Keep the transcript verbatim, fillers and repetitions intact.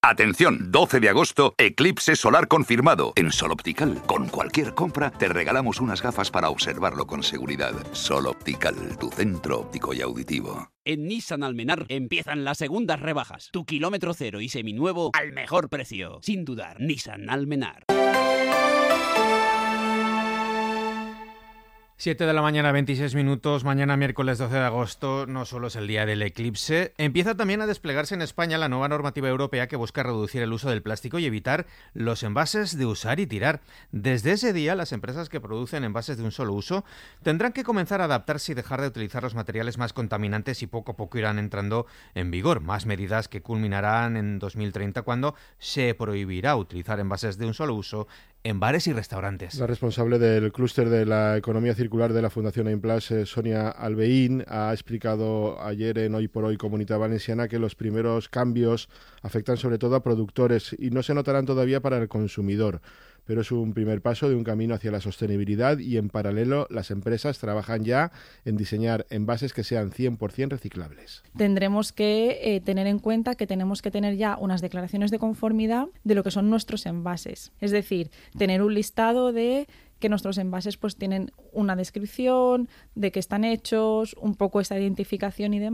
Atención, doce de agosto, eclipse solar confirmado. En Sol Optical, con cualquier compra, te regalamos unas gafas para observarlo con seguridad. Sol Optical, tu centro óptico y auditivo. En Nissan Almenar empiezan las segundas rebajas. Tu kilómetro cero y seminuevo al mejor precio. Sin dudar, Nissan Almenar. siete de la mañana, veintiséis minutos. Mañana, miércoles doce de agosto, no solo es el día del eclipse. Empieza también a desplegarse en España la nueva normativa europea que busca reducir el uso del plástico y evitar los envases de usar y tirar. Desde ese día, las empresas que producen envases de un solo uso tendrán que comenzar a adaptarse y dejar de utilizar los materiales más contaminantes y poco a poco irán entrando en vigor. Más medidas que culminarán en dos mil treinta, cuando se prohibirá utilizar envases de un solo uso en bares y restaurantes. La responsable del clúster de la economía circular de la Fundación Aimplas, eh, Sonia Albeín, ha explicado ayer en Hoy por Hoy Comunitat Valenciana que los primeros cambios afectan sobre todo a productores y no se notarán todavía para el consumidor. Pero es un primer paso de un camino hacia la sostenibilidad y, en paralelo, las empresas trabajan ya en diseñar envases que sean cien por ciento reciclables. Tendremos que eh, tener en cuenta que tenemos que tener ya unas declaraciones de conformidad de lo que son nuestros envases. Es decir, tener un listado de que nuestros envases pues tienen una descripción, de qué están hechos, un poco esta identificación y demás.